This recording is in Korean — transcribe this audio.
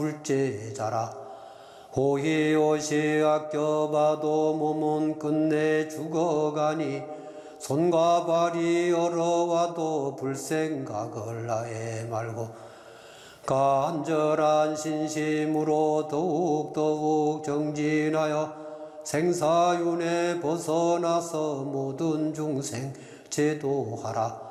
둘째자라. 호의옷이 아껴봐도 몸은 끝내 죽어가니 손과 발이 얼어와도 불생각을 아예 말고 간절한 신심으로 더욱더욱 정진하여 생사윤회 벗어나서 모든 중생 제도하라.